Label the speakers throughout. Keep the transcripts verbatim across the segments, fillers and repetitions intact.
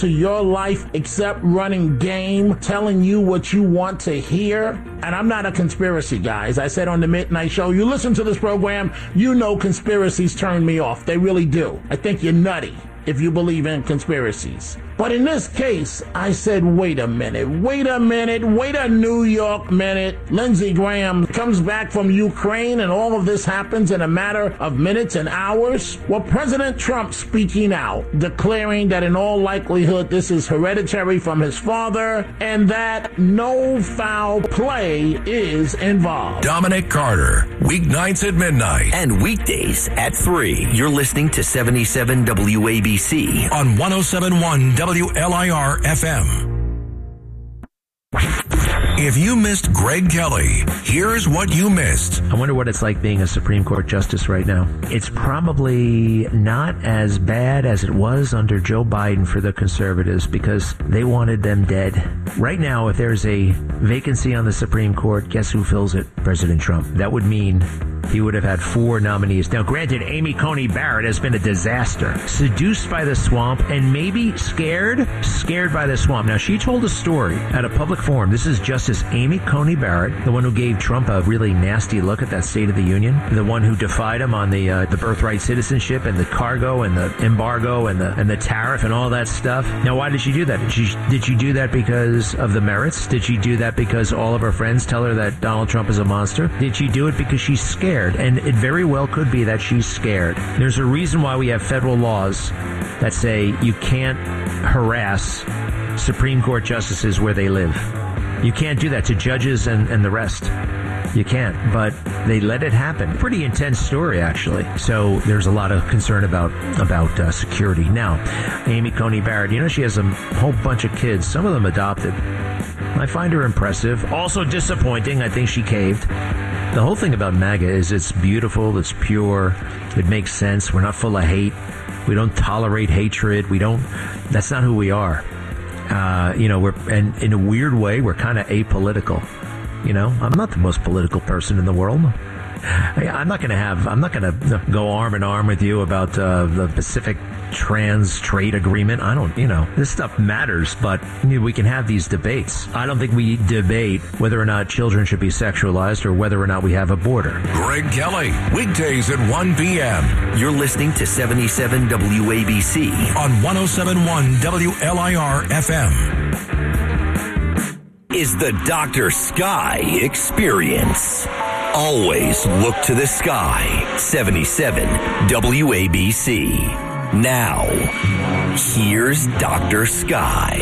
Speaker 1: to your life except running game, telling you what you want to hear. And I'm not a conspiracy guy. As I said on the Midnight Show, you listen to this program, you know conspiracies turn me off. They really do. I think you're nutty if you believe in conspiracies. But in this case, I said, wait a minute, wait a minute, wait a New York minute. Lindsey Graham comes back from Ukraine and all of this happens in a matter of minutes and hours. Well, President Trump speaking out, declaring that in all likelihood this is hereditary from his father and that no foul play is involved.
Speaker 2: Dominic Carter, weeknights at midnight.
Speaker 3: And weekdays at three. You're listening to seventy-seven W A B C
Speaker 2: on one oh seven point one W L I R F M. If you missed Greg Kelly, here's what you missed.
Speaker 4: I wonder what it's like being a Supreme Court justice right now. It's probably not as bad as it was under Joe Biden for the conservatives because they wanted them dead. Right now, if there's a vacancy on the Supreme Court, guess who fills it? President Trump. That would mean he would have had four nominees. Now, granted, Amy Coney Barrett has been a disaster. Seduced by the swamp and maybe scared, scared by the swamp. Now, she told a story at a public forum. This is Justice Amy Coney Barrett, the one who gave Trump a really nasty look at that State of the Union, the one who defied him on the uh, the birthright citizenship and the cargo and the embargo and the and the tariff and all that stuff. Now, why did she do that? Did she, did she do that because of the merits? Did she do that because all of her friends tell her that Donald Trump is a monster? Did she do it because she's scared? And it very well could be that she's scared. There's a reason why we have federal laws that say you can't harass Supreme Court justices where they live. You can't do that to judges and, and the rest. You can't, but they let it happen. Pretty intense story, actually. So there's a lot of concern about about uh, security. Now, Amy Coney Barrett, you know, she has a whole bunch of kids, some of them adopted. I find her impressive. Also disappointing. I think she caved. The whole thing about MAGA is it's beautiful, it's pure, it makes sense. We're not full of hate. We don't tolerate hatred. We don't, that's not who we are. Uh, you know, we're, and in a weird way, we're kind of apolitical. You know, I'm not the most political person in the world. I, I'm not going to have, I'm not going to go arm in arm with you about uh, the Pacific Trans Trade Agreement. I don't, you know, this stuff matters, but you know, we can have these debates. I don't think we debate whether or not children should be sexualized or whether or not we have a border.
Speaker 2: Greg Kelly, weekdays at one p.m.
Speaker 3: You're listening to seventy-seven W A B C
Speaker 2: on one oh seven point one W L I R F M.
Speaker 3: Is the Doctor Sky Experience. Always look to the sky. seventy-seven W A B C. Now, here's Doctor Sky.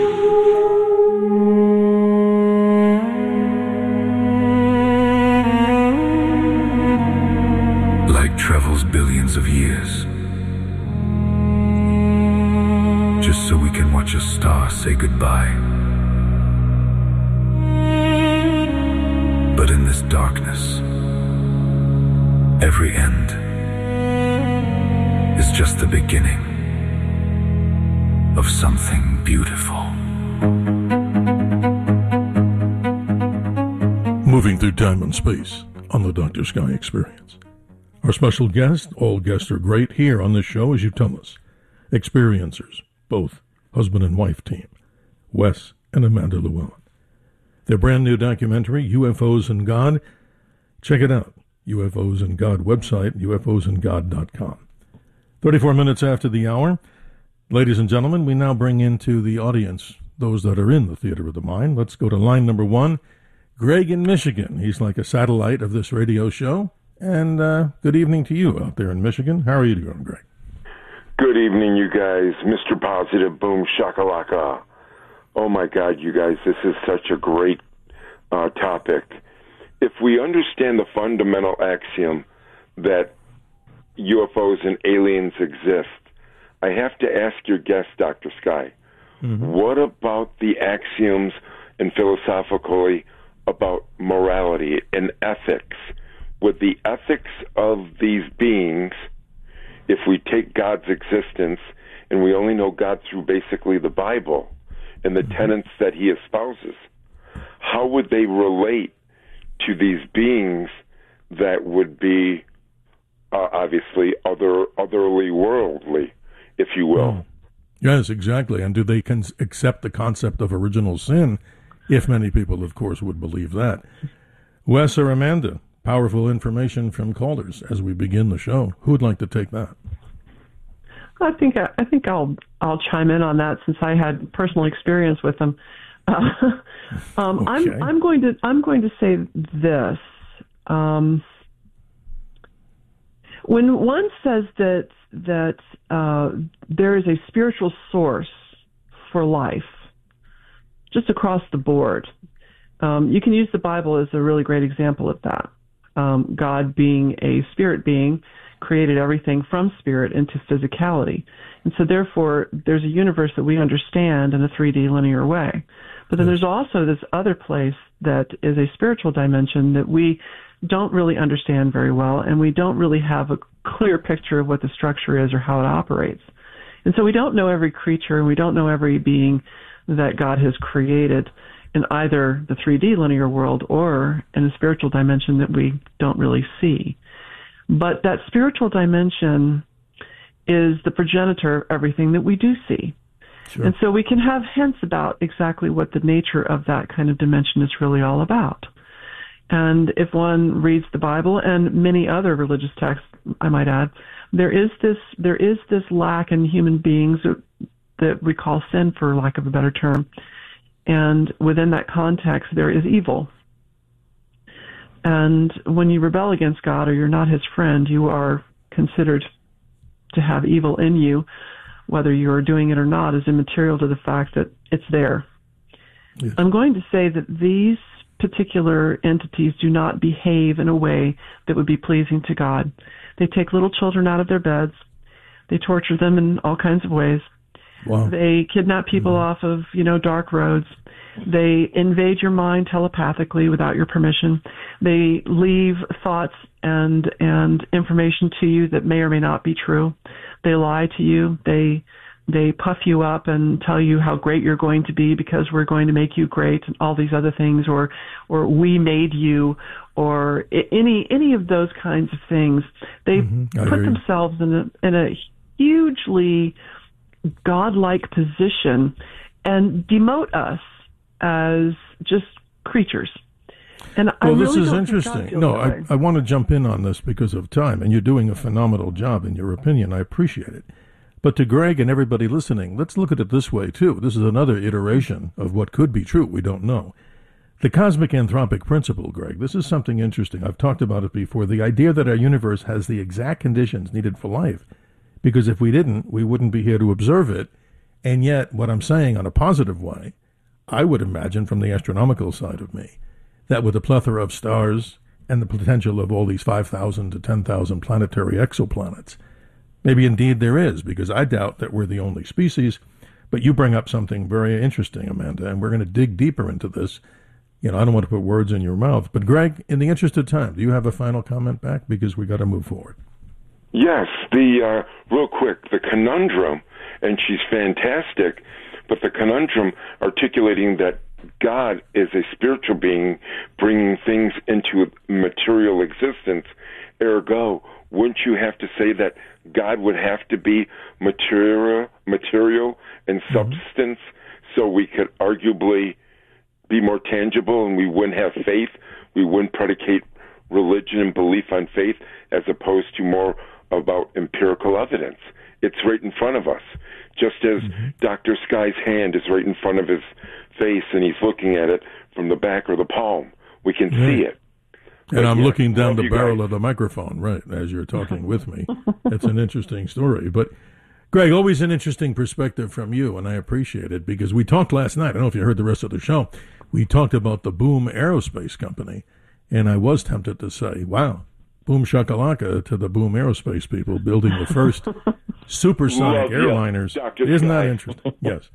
Speaker 5: Light travels billions of years, just so we can watch a star say goodbye. But in this darkness, every end is just the beginning of something beautiful.
Speaker 6: Moving through time and space on the Doctor Sky Experience. Our special guest, all guests are great here on this show, as you tell us. Experiencers, both husband and wife team, Wes and Amanda Llewellyn. Their brand new documentary, U F Os and God. Check it out. U F Os and God website, U F Os and God dot com. thirty-four minutes after the hour. Ladies and gentlemen, we now bring into the audience those that are in the Theater of the Mind. Let's go to line number one. Greg in Michigan. He's like a satellite of this radio show. And uh, good evening to you out there in Michigan. How are you doing, Greg?
Speaker 7: Good evening, you guys. Mister Positive, boom, shakalaka. Oh, my God, you guys, this is such a great uh, topic. If we understand the fundamental axiom that U F Os and aliens exist, I have to ask your guest, Doctor Sky, mm-hmm. what about the axioms and philosophically about morality and ethics? Would the ethics of these beings, if we take God's existence and we only know God through basically the Bible and the mm-hmm. tenets that he espouses, how would they relate to these beings that would be uh, obviously other otherly worldly, if you will?
Speaker 6: Mm. Yes, exactly. And do they con- accept the concept of original sin? If many people, of course, would believe that. Wes or Amanda, powerful information from callers as we begin the show. Who would like to take that?
Speaker 8: I think I think I'll I'll chime in on that since I had personal experience with them. Uh, um, okay. I'm I'm going to I'm going to say this. Um, when one says that that uh, there is a spiritual source for life, just across the board, um, you can use the Bible as a really great example of that. Um, God, being a spirit being, created everything from spirit into physicality. And so therefore, there's a universe that we understand in a three D linear way. But then there's also this other place that is a spiritual dimension that we don't really understand very well, and we don't really have a clear picture of what the structure is or how it operates. And so we don't know every creature, and we don't know every being that God has created in either the three D linear world or in a spiritual dimension that we don't really see. But that spiritual dimension is the progenitor of everything that we do see. Sure. And so we can have hints about exactly what the nature of that kind of dimension is really all about. And if one reads the Bible and many other religious texts, I might add, there is this there is this lack in human beings that, that we call sin, for lack of a better term. And within that context, there is evil. And when you rebel against God or you're not his friend, you are considered to have evil in you. Whether you're doing it or not is immaterial to the fact that it's there. Yes. I'm going to say that these particular entities do not behave in a way that would be pleasing to God. They take little children out of their beds. They torture them in all kinds of ways. Wow. They kidnap people mm-hmm. off of, you know, dark roads. They invade your mind telepathically without your permission. They leave thoughts and and information to you that may or may not be true. They lie to you. They they puff you up and tell you how great you're going to be because we're going to make you great and all these other things, or or we made you, or any any of those kinds of things. They mm-hmm. put themselves in a in a hugely godlike position and demote us as just creatures. And
Speaker 6: well,
Speaker 8: I really
Speaker 6: this is
Speaker 8: don't
Speaker 6: interesting. No, I, I want to jump in on this because of time, and you're doing a phenomenal job in your opinion. I appreciate it. But to Greg and everybody listening, let's look at it this way, too. This is another iteration of what could be true. We don't know. The cosmic anthropic principle, Greg, this is something interesting. I've talked about it before. The idea that our universe has the exact conditions needed for life, because if we didn't, we wouldn't be here to observe it. And yet, what I'm saying on a positive way, I would imagine from the astronomical side of me, that with a plethora of stars and the potential of all these five thousand to ten thousand planetary exoplanets, maybe indeed there is, because I doubt that we're the only species. But you bring up something very interesting, Amanda, and we're going to dig deeper into this. You know, I don't want to put words in your mouth. But Greg, in the interest of time, do you have a final comment back? Because we got to move forward.
Speaker 7: Yes, the uh, real quick, the conundrum, and she's fantastic, but the conundrum articulating that God is a spiritual being bringing things into material existence. Ergo, wouldn't you have to say that God would have to be material, material and substance mm-hmm. so we could arguably be more tangible and we wouldn't have faith? We wouldn't predicate religion and belief on faith as opposed to more about empirical evidence. It's right in front of us. Just as mm-hmm. Doctor Sky's hand is right in front of his face and he's looking at it from the back or the palm. We can right. see it.
Speaker 6: And but I'm yeah, looking down the barrel guys. of the microphone, right, as you're talking with me. It's an interesting story. But, Greg, always an interesting perspective from you, and I appreciate it, because we talked last night. I don't know if you heard the rest of the show. We talked about the Boom Aerospace Company, and I was tempted to say, wow, boom shakalaka to the Boom Aerospace people building the first supersonic Love airliners. You, Isn't Sky. that interesting? Yes.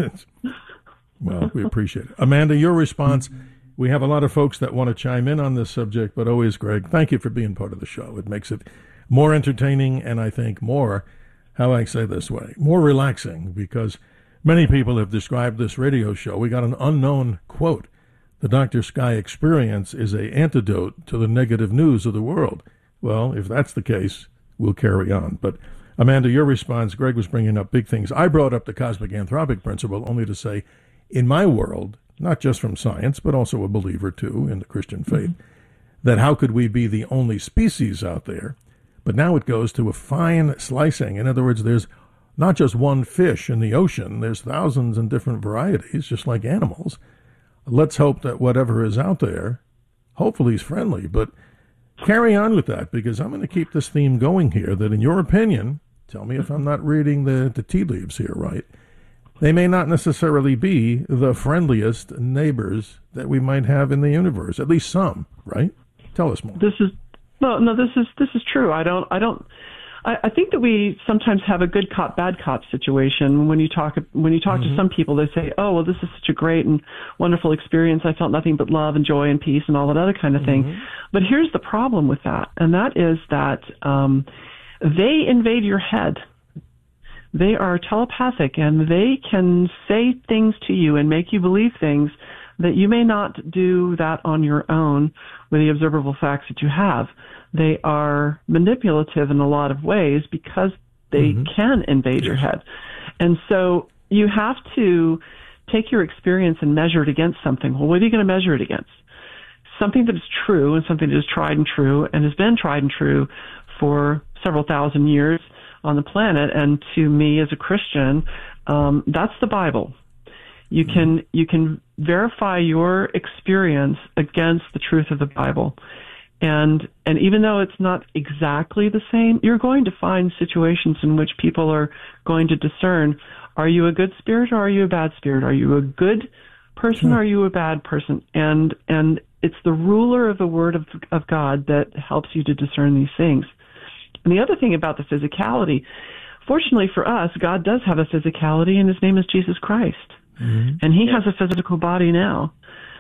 Speaker 6: Well, we appreciate it. Amanda, your response. We have a lot of folks that want to chime in on this subject, but always, Greg, thank you for being part of the show. It makes it more entertaining and I think more, how I say this way, more relaxing, because many people have described this radio show. We got an unknown quote. The Doctor Sky experience is an antidote to the negative news of the world. Well, if that's the case, we'll carry on. But Amanda, your response, Greg was bringing up big things. I brought up the cosmic anthropic principle only to say, in my world, not just from science, but also a believer, too, in the Christian faith, that how could we be the only species out there? But now it goes to a fine slicing. In other words, there's not just one fish in the ocean. There's thousands and different varieties, just like animals. Let's hope that whatever is out there, hopefully is friendly. But carry on with that, because I'm going to keep this theme going here, that in your opinion, tell me if I'm not reading the, the tea leaves here right, they may not necessarily be the friendliest neighbors that we might have in the universe, at least some, right? Tell us more.
Speaker 8: This is no, no. This is this is true. I don't. I don't. I, I think that we sometimes have a good cop, bad cop situation. When you talk when you talk mm-hmm. to some people, they say, "Oh, well, this is such a great and wonderful experience. I felt nothing but love and joy and peace and all that other kind of thing." Mm-hmm. But here's the problem with that, and that is that um, they invade your head. They are telepathic, and they can say things to you and make you believe things that you may not do that on your own with the observable facts that you have. They are manipulative in a lot of ways because they mm-hmm. can invade your head. And so you have to take your experience and measure it against something. Well, what are you going to measure it against? Something that is true and something that is tried and true and has been tried and true for several thousand years on the planet. And to me as a Christian, um, that's the Bible. You can you can verify your experience against the truth of the Bible. And and even though it's not exactly the same, you're going to find situations in which people are going to discern, are you a good spirit or are you a bad spirit? Are you a good person hmm. or are you a bad person? And and it's the ruler of the Word of, of God that helps you to discern these things. And the other thing about the physicality, fortunately for us, God does have a physicality, and his name is Jesus Christ. Mm-hmm. And he yeah. has a physical body now.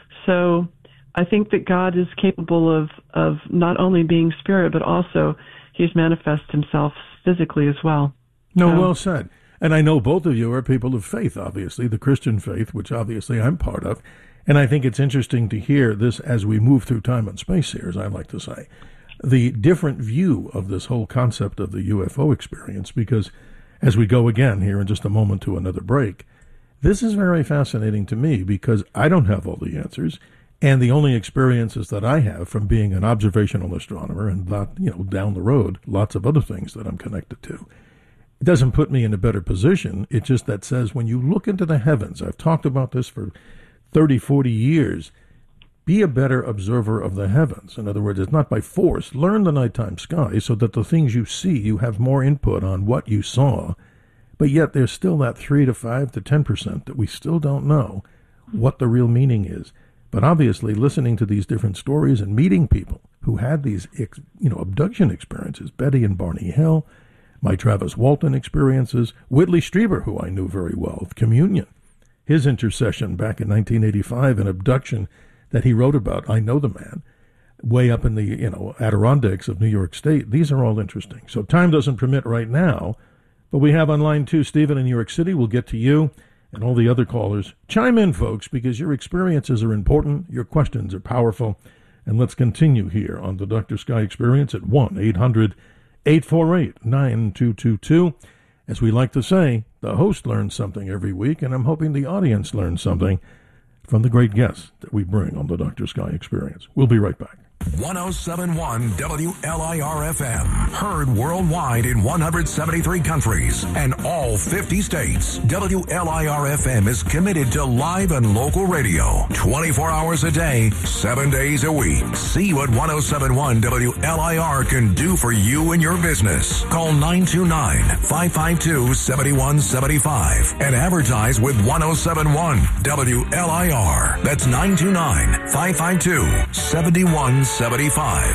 Speaker 8: So I think that God is capable of, of not only being spirit, but also he's manifested himself physically as well.
Speaker 6: No,
Speaker 8: so,
Speaker 6: well said. And I know both of you are people of faith, obviously, the Christian faith, which obviously I'm part of. And I think it's interesting to hear this as we move through time and space here, as I like to say, the different view of this whole concept of the U F O experience, because as we go again here in just a moment to another break, this is very fascinating to me because I don't have all the answers, and the only experiences that I have from being an observational astronomer and not, you know, down the road, lots of other things that I'm connected to. It doesn't put me in a better position. It's just that says when you look into the heavens, I've talked about this for thirty, forty years, be a better observer of the heavens. In other words, it's not by force. Learn the nighttime sky so that the things you see, you have more input on what you saw. But yet there's still that three to five to ten percent that we still don't know what the real meaning is. But obviously, listening to these different stories and meeting people who had these, you know, abduction experiences, Betty and Barney Hill, my Travis Walton experiences, Whitley Strieber, who I knew very well, of Communion, his intercession back in nineteen eighty-five, an abduction that he wrote about. I know the man, way up in the, you know, Adirondacks of New York State. These are all interesting. So time doesn't permit right now. But we have on line two, Stephen in New York City. We'll get to you and all the other callers. Chime in, folks, because your experiences are important. Your questions are powerful. And let's continue here on the Doctor Sky Experience at one eight hundred eight four eight nine two two two. As we like to say, the host learns something every week, and I'm hoping the audience learns something from the great guests that we bring on the Doctor Sky Experience. We'll be right back.
Speaker 2: one oh seven point one W L I R F M. Heard worldwide in one hundred seventy-three countries and all fifty states. W L I R F M is committed to live and local radio twenty-four hours a day, seven days a week. See what one oh seven point one W L I R can do for you and your business. Call nine two nine, five five two, seven one seven five and advertise with one oh seven point one W L I R. That's nine two nine, five five two, seven one seventy-five.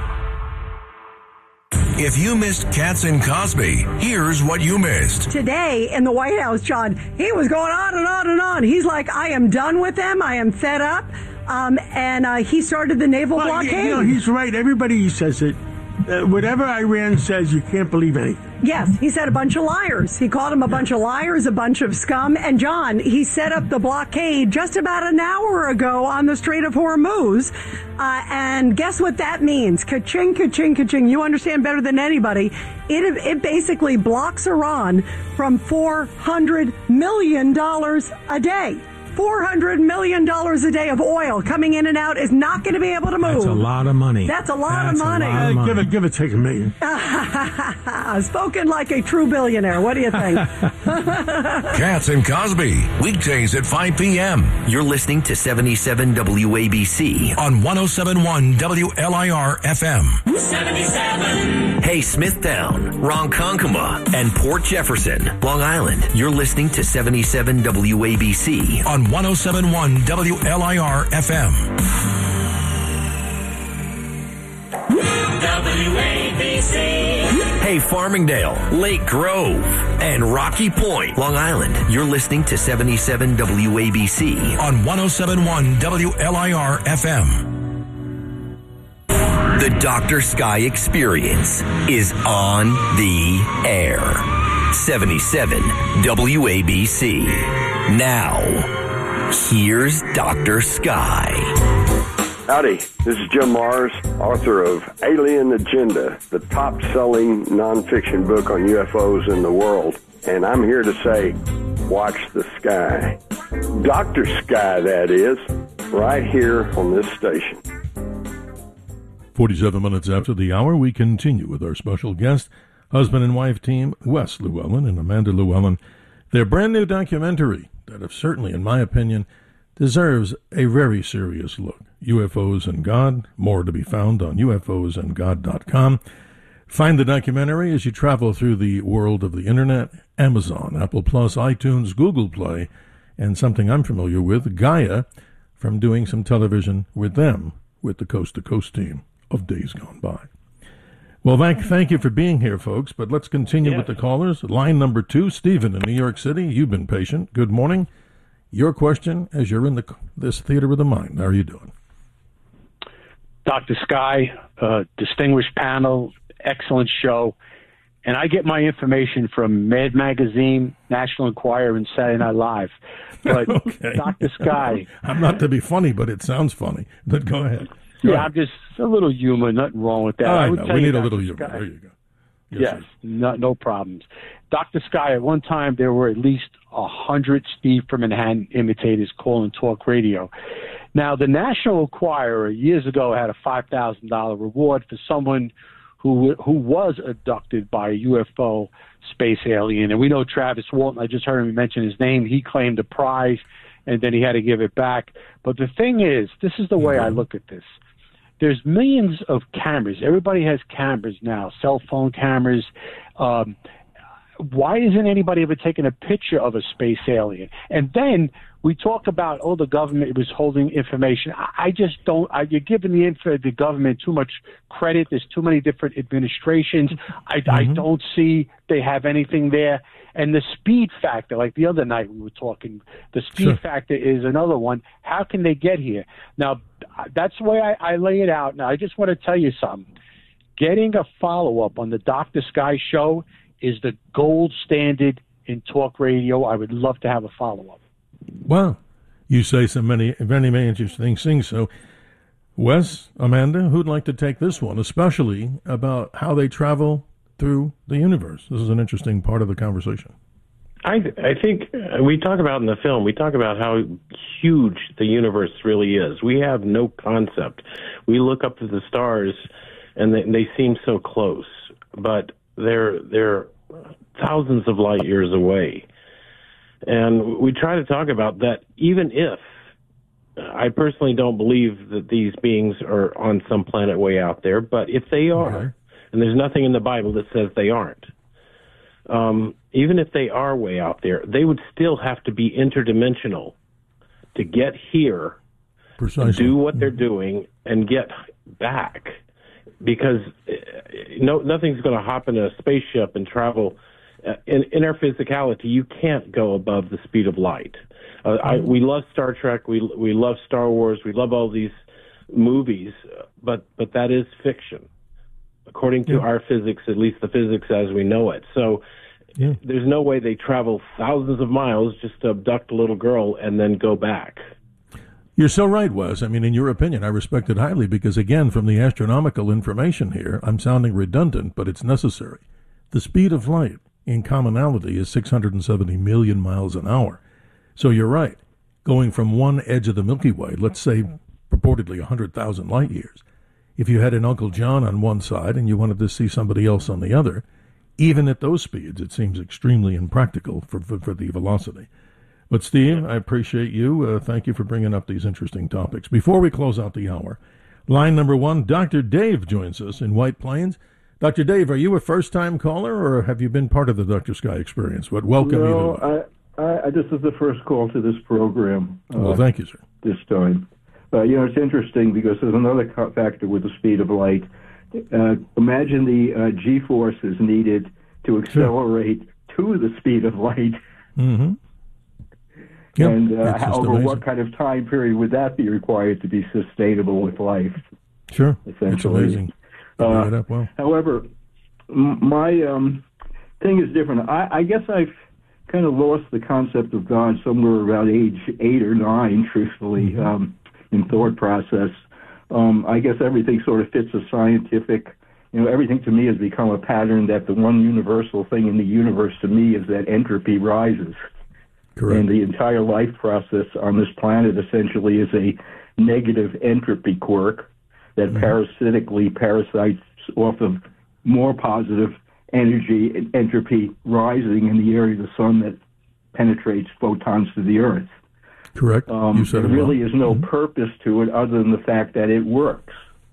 Speaker 2: If you missed Katz and Cosby, here's what you missed.
Speaker 9: Today in the White House, John, he was going on and on and on. He's like, I am done with them. I am fed up. Um, and uh, he started the naval
Speaker 10: well,
Speaker 9: blockade.
Speaker 10: You know, he's right. Everybody says it. Uh, whatever Iran says, you can't believe anything.
Speaker 9: Yes, he said a bunch of liars. He called them a bunch of liars, a bunch of scum. And John, he set up the blockade just about an hour ago on the Strait of Hormuz. Uh, and guess what that means? Ka-ching, ka-ching, ka-ching. You understand better than anybody. It, it basically blocks Iran from four hundred million dollars a day. four hundred million dollars a day of oil coming in and out is not going to be able to move.
Speaker 10: That's a lot of money.
Speaker 9: That's a lot
Speaker 10: That's
Speaker 9: of money.
Speaker 10: A lot of money.
Speaker 11: Give it, give it, take a million.
Speaker 9: Spoken like a true billionaire. What do you think?
Speaker 2: Katz and Cosby, weekdays at five p.m.
Speaker 3: You're listening to seventy-seven W A B C
Speaker 2: on one oh seven point one W L I R F M.
Speaker 3: seventy-seven. Hey, Smithtown, Ronkonkoma, and Port Jefferson, Long Island. You're listening to seventy-seven W A B C
Speaker 2: on one oh seven point one W L I R F M.
Speaker 3: W A B C. Hey, Farmingdale, Lake Grove, and Rocky Point, Long Island. You're listening to seventy-seven W A B C
Speaker 2: on one oh seven point one W L I R F M.
Speaker 3: The Doctor Sky Experience is on the air. seventy-seven W A B C. Now, here's Doctor Sky.
Speaker 12: Howdy, this is Jim Mars, author of Alien Agenda, the top-selling nonfiction book on U F Os in the world. And I'm here to say, watch the sky. Doctor Sky, that is, right here on this station.
Speaker 6: forty-seven minutes after the hour, we continue with our special guest, husband and wife team, Wes Llewellyn and Amanda Llewellyn. Their brand new documentary that have certainly, in my opinion, deserves a very serious look. U F Os and God, more to be found on U F Os and God dot com. Find the documentary as you travel through the world of the Internet, Amazon, Apple Plus, iTunes, Google Play, and something I'm familiar with, Gaia, from doing some television with them, with the Coast to Coast team of Days Gone By. Well, thank, thank you for being here, folks, but let's continue yeah. with the callers. Line number two, Stephen in New York City. You've been patient. Good morning. Your question as you're in the this theater of the mind. How are you doing?
Speaker 13: Doctor Sky, uh, distinguished panel, excellent show. And I get my information from Mad Magazine, National Enquirer, and Saturday Night Live. But okay. Doctor Sky...
Speaker 6: I'm not to be funny, but it sounds funny. But go ahead. Go
Speaker 13: yeah,
Speaker 6: ahead.
Speaker 13: I'm just a little humor, nothing wrong with that.
Speaker 6: I,
Speaker 13: I would
Speaker 6: know.
Speaker 13: tell
Speaker 6: We
Speaker 13: you,
Speaker 6: need a
Speaker 13: Doctor
Speaker 6: little humor.
Speaker 13: Sky,
Speaker 6: there you go. Yes,
Speaker 13: yes, no, no problems. Doctor Sky, at one time there were at least a hundred Steve from Manhattan imitators calling talk radio. Now, the National Enquirer years ago had a five thousand dollars reward for someone who who was abducted by a U F O space alien. And we know Travis Walton, I just heard him mention his name. He claimed a prize, and then he had to give it back. But the thing is, this is the way I look at this. There's millions of cameras. Everybody has cameras now, cell phone cameras. Um, why isn't anybody ever taking a picture of a space alien? And then we talk about, oh, the government was holding information. I, I just don't. I, you're giving the, info, the government too much credit. There's too many different administrations. I, mm-hmm. I don't see they have anything there. And the speed factor, like the other night we were talking, the speed sure. factor is another one. How can they get here? Now, that's the way I, I lay it out. Now, I just want to tell you something. Getting a follow-up on the Doctor Sky show is the gold standard in talk radio. I would love to have a follow-up.
Speaker 6: Wow. You say so many, many, many interesting things. So, Wes, Amanda, who'd like to take this one, especially about how they travel through the universe? This is an interesting part of the conversation.
Speaker 14: I I think we talk about in the film, we talk about how huge the universe really is. We have no concept. We look up to the stars, and they, they seem so close, but they're they're thousands of light years away. And we try to talk about that, even if I personally don't believe that these beings are on some planet way out there, but if they are, okay. and there's nothing in the Bible that says they aren't, um, even if they are way out there, they would still have to be interdimensional to get here,
Speaker 6: Precisely.
Speaker 14: do what they're doing, and get back. Because no, nothing's going to hop in a spaceship and travel. In, in our physicality, you can't go above the speed of light. Uh, I, we love Star Trek. We we love Star Wars. We love all these movies, but but that is fiction. according to
Speaker 6: Yeah.
Speaker 14: our physics, at least the physics as we know it. So
Speaker 6: Yeah.
Speaker 14: there's no way they travel thousands of miles just to abduct a little girl and then go back.
Speaker 6: You're so right, Wes. I mean, in your opinion, I respect it highly because, again, from the astronomical information here, I'm sounding redundant, but it's necessary. The speed of light in commonality is six hundred seventy million miles an hour. So you're right. Going from one edge of the Milky Way, let's say purportedly one hundred thousand light years, if you had an Uncle John on one side and you wanted to see somebody else on the other, even at those speeds, it seems extremely impractical for, for, for the velocity. But, Steve, I appreciate you. Uh, thank you for bringing up these interesting topics. Before we close out the hour, line number one, Doctor Dave joins us in White Plains. Doctor Dave, are you a first-time caller, or have you been part of the Doctor Sky experience? But welcome
Speaker 10: no,
Speaker 6: either way.
Speaker 10: I, I, this is the first call to this program. Uh,
Speaker 6: Well, thank you, sir.
Speaker 10: This time. Uh, you know, it's interesting because there's another co- factor with the speed of light. Uh, imagine the uh, G-forces needed to accelerate to the speed of light.
Speaker 6: Mm-hmm. Yep.
Speaker 10: And uh,
Speaker 6: It's
Speaker 10: how,
Speaker 6: just
Speaker 10: over
Speaker 6: amazing.
Speaker 10: what kind of time period would that be required to be sustainable with life?
Speaker 6: Sure.
Speaker 10: Essentially.
Speaker 6: It's amazing. You
Speaker 10: Uh,
Speaker 6: bring it up well.
Speaker 10: However, m- my um, thing is different. I, I guess I've kind of lost the concept of God somewhere around age eight or nine, truthfully,
Speaker 6: Mm-hmm.
Speaker 10: um, in thought process. Um, I guess everything sort of fits a scientific, you know, everything to me has become a pattern that the one universal thing in the universe to me is that entropy rises.
Speaker 6: Correct.
Speaker 10: And the entire life process on this planet essentially is a negative entropy quirk that
Speaker 6: Mm-hmm.
Speaker 10: parasitically parasites off of more positive energy and entropy rising in the area of the sun that penetrates photons to the Earth.
Speaker 6: Correct.
Speaker 10: Um,
Speaker 6: you said
Speaker 10: there
Speaker 6: it
Speaker 10: really
Speaker 6: well.
Speaker 10: is no purpose to it other than the fact that it works.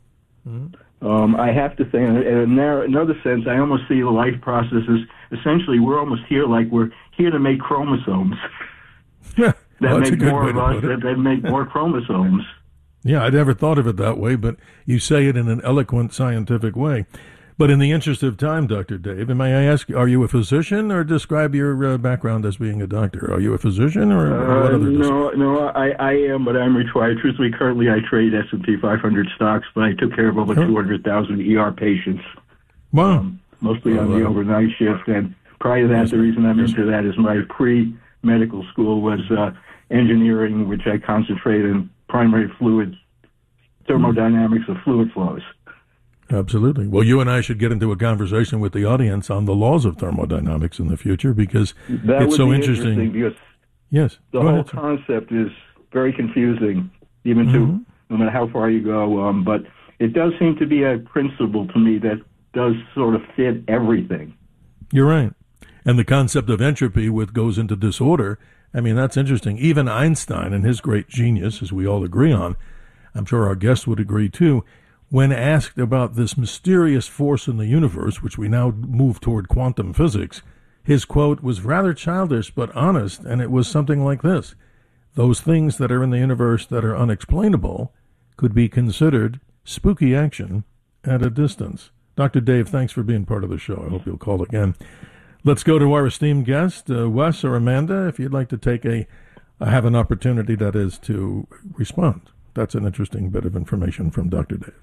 Speaker 6: Mm-hmm.
Speaker 10: Um, I have to say, in a- another sense, I almost see the life process as essentially we're almost here like we're here to make chromosomes.
Speaker 6: Yeah.
Speaker 10: that
Speaker 6: Well, that's a
Speaker 10: make
Speaker 6: good
Speaker 10: more
Speaker 6: way
Speaker 10: of
Speaker 6: to
Speaker 10: us,
Speaker 6: put it.
Speaker 10: that, that make more chromosomes.
Speaker 6: Yeah, I'd never thought of it that way, but you say it in an eloquent, scientific way. But in the interest of time, Doctor Dave, and may I ask, are you a physician, or describe your uh, background as being a doctor? Are you a physician, or
Speaker 10: Uh,
Speaker 6: what other?
Speaker 10: no, no, I, I am, but I'm retired. Truthfully, currently I trade S and P five hundred stocks, but I took care of over
Speaker 6: Sure.
Speaker 10: two hundred thousand E R patients,
Speaker 6: Wow.
Speaker 10: mostly on
Speaker 6: Well,
Speaker 10: the
Speaker 6: uh,
Speaker 10: overnight shift. And prior to that,
Speaker 6: Yes,
Speaker 10: the reason I'm
Speaker 6: yes,
Speaker 10: into that is my pre-medical school was uh, engineering, which I concentrated in primary fluids, thermodynamics of fluid flows.
Speaker 6: Absolutely. Well, you and I should get into a conversation with the audience on the laws of thermodynamics in the future, because
Speaker 10: That
Speaker 6: it's
Speaker 10: would
Speaker 6: so
Speaker 10: be
Speaker 6: interesting.
Speaker 10: interesting because
Speaker 6: Yes.
Speaker 10: the
Speaker 6: Go
Speaker 10: whole
Speaker 6: ahead, sir.
Speaker 10: concept is very confusing, even
Speaker 6: Mhm.
Speaker 10: to no matter how far you go. Um, but it does seem to be a principle to me that does sort of fit everything.
Speaker 6: You're right. And the concept of entropy, which goes into disorder, I mean, that's interesting. Even Einstein and his great genius, as we all agree on, I'm sure our guest would agree too, when asked about this mysterious force in the universe, which we now move toward quantum physics, his quote was rather childish but honest, and it was something like this: those things that are in the universe that are unexplainable could be considered spooky action at a distance. Doctor Dave, thanks for being part of the show. I hope you'll call again. Let's go to our esteemed guest, uh, Wes or Amanda, if you'd like to take a, uh, have an opportunity, that is, to respond. That's an interesting bit of information from Doctor Dave.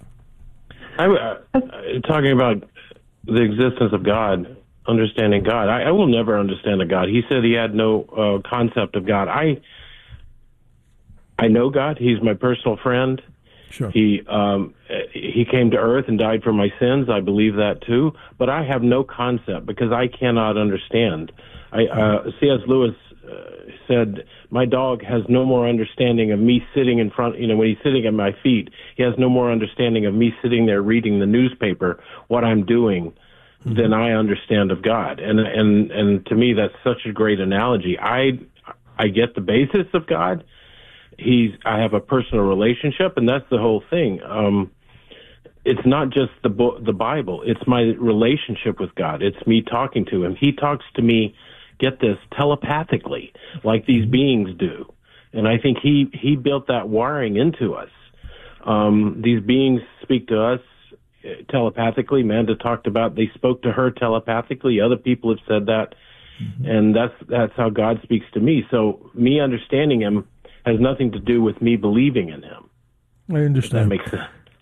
Speaker 14: I, uh, talking about the existence of God, understanding God. I, I will never understand a God. He said he had no uh, concept of God. I I know God. He's my personal friend.
Speaker 6: Sure.
Speaker 14: He um, he came to earth and died for my sins. I believe that too. But I have no concept because I cannot understand. I uh, C S Lewis uh, said, my dog has no more understanding of me sitting in front, you know, when he's sitting at my feet, he has no more understanding of me sitting there reading the newspaper, what I'm doing, mm-hmm. than I understand of God. And, and, and to me, that's such a great analogy. I, I get the basis of God. He's, I have a personal relationship, and that's the whole thing. Um, it's not just the bo- the Bible. It's my relationship with God. It's me talking to him. He talks to me, get this, telepathically, like these beings do. And I think he, he built that wiring into us. Um, these beings speak to us telepathically. Amanda talked about they spoke to her telepathically. Other people have said that. Mm-hmm. And that's that's how God speaks to me. So me understanding him has nothing to do with me believing in him.
Speaker 6: I understand.
Speaker 14: If that makes sense.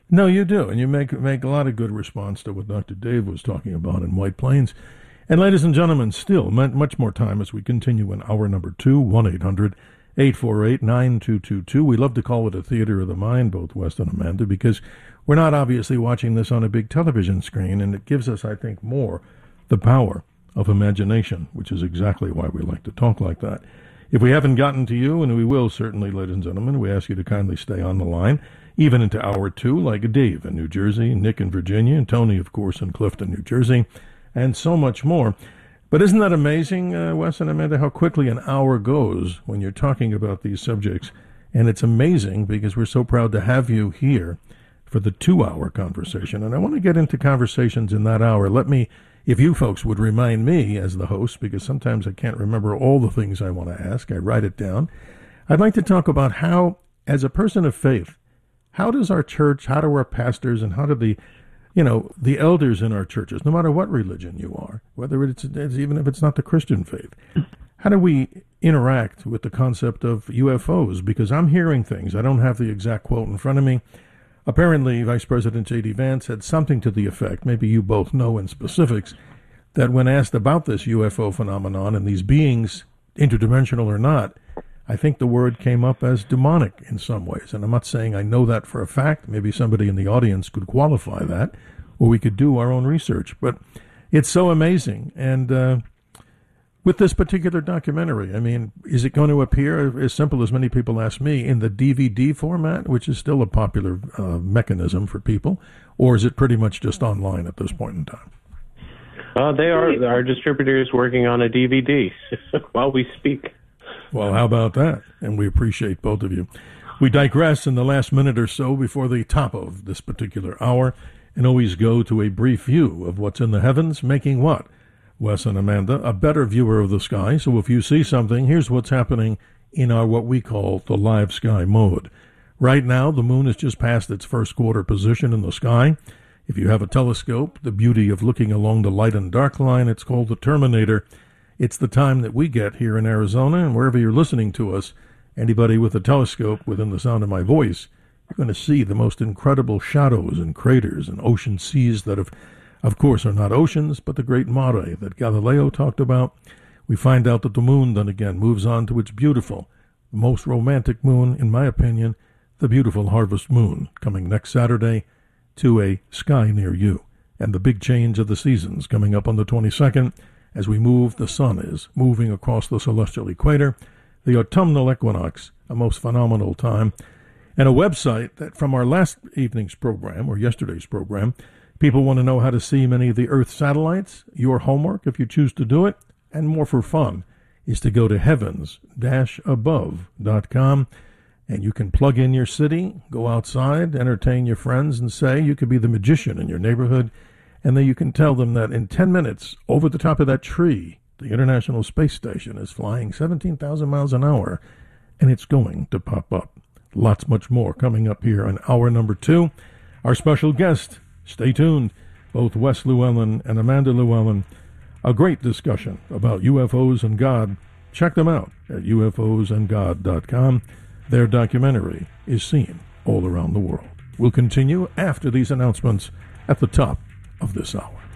Speaker 6: No, you do, and you make make a lot of good response to what Doctor Dave was talking about in White Plains. And ladies and gentlemen, still much more time as we continue in hour number two, one eight hundred eight four eight nine two two two. We love to call it a theater of the mind, both Wes and Amanda, because we're not obviously watching this on a big television screen, and it gives us, I think, more the power of imagination, which is exactly why we like to talk like that. If we haven't gotten to you, and we will certainly, ladies and gentlemen, we ask you to kindly stay on the line, even into hour two, like Dave in New Jersey, Nick in Virginia, and Tony, of course, in Clifton, New Jersey, and so much more. But isn't that amazing, uh, Wes and Amanda, how quickly an hour goes when you're talking about these subjects? And it's amazing because we're so proud to have you here for the two-hour conversation. And I want to get into conversations in that hour. Let me, if you folks would remind me as the host, because sometimes I can't remember all the things I want to ask. I write it down. I'd like to talk about how, as a person of faith, how does our church, how do our pastors, and how do the, you know, the elders in our churches, no matter what religion you are, whether it's, it's even if it's not the Christian faith, how do we interact with the concept of U F Os? Because I'm hearing things. I don't have the exact quote in front of me. Apparently, Vice President J D. Vance had something to the effect, maybe you both know in specifics, that when asked about this U F O phenomenon and these beings, interdimensional or not, I think the word came up as demonic in some ways. And I'm not saying I know that for a fact. Maybe somebody in the audience could qualify that, or we could do our own research. But it's so amazing. And uh, with this particular documentary, I mean, is it going to appear, as simple as many people ask me, in the D V D format, which is still a popular uh, mechanism for people, or is it pretty much just online at this point in time?
Speaker 14: Uh, they are, our distributors working on a D V D while we speak.
Speaker 6: Well, how about that? And we appreciate both of you. We digress in the last minute or so before the top of this particular hour and always go to a brief view of what's in the heavens, making what? Wes and Amanda, a better viewer of the sky. So if you see something, here's what's happening in our what we call the live sky mode. Right now, the moon has just passed its first quarter position in the sky. If you have a telescope, the beauty of looking along the light and dark line, it's called the terminator. It's the time that we get here in Arizona, and wherever you're listening to us, anybody with a telescope within the sound of my voice, you're going to see the most incredible shadows and craters and ocean seas that have, of course, are not oceans, but the great mare that Galileo talked about. We find out that the moon then again moves on to its beautiful, most romantic moon, in my opinion, the beautiful harvest moon, coming next Saturday to a sky near you. And the big change of the seasons coming up on the twenty-second, as we move, the sun is moving across the celestial equator, the autumnal equinox, a most phenomenal time, and a website that from our last evening's program, or yesterday's program, people want to know how to see many of the Earth satellites. Your homework, if you choose to do it, and more for fun, is to go to heavens dash above dot com, and you can plug in your city, go outside, entertain your friends, and say you could be the magician in your neighborhood. And then you can tell them that in ten minutes, over the top of that tree, the International Space Station is flying seventeen thousand miles an hour, and it's going to pop up. Lots much more coming up here in hour number two. Our special guest, stay tuned, both Wes Llewellyn and Amanda Llewellyn. A great discussion about U F Os and God. Check them out at U F Os and God dot com. Their documentary is seen all around the world. We'll continue after these announcements at the top of this hour.